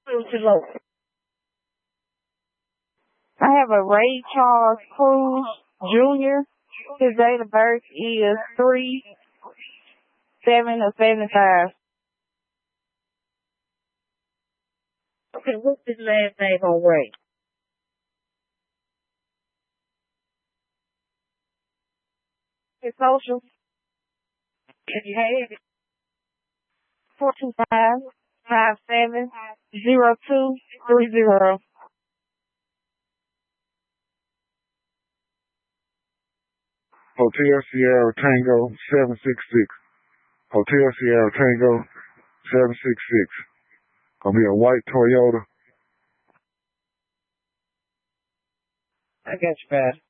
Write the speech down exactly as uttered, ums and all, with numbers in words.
I have a Ray Charles Cruz Junior His date of birth is three seven of seventy-five. Okay, what's his last name on Ray? His social? If you have it. Four two five five seven zero two three zero. Hotel Sierra Tango seven six six. Hotel Sierra Tango seven six six. Gonna be a white Toyota. I got you, bad.